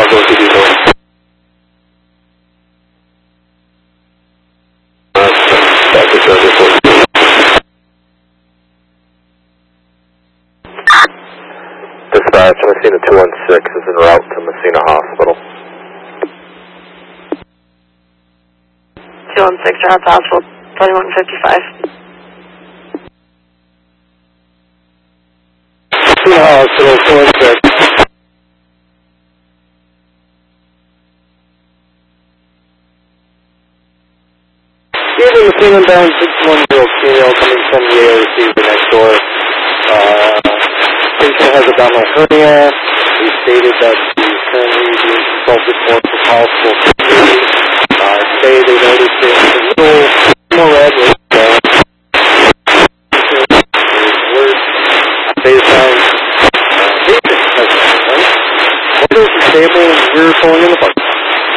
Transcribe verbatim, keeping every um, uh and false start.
go to diesel. Back to service. Dispatch, Messina two one six is en route to Messina Hospital. two one six, you're at the hospital, twenty-one fifty-five. Messina Hospital, two one six. Even Messina bound six one zero, female coming from the A R C, the next door. Uh, patient has abdominal hernia. He stated that he's currently being consulted for possible surgery. Uh, today they noticed it a little more red with the worse baseline. Uh, patient has right? What is stable? We're pulling in the park.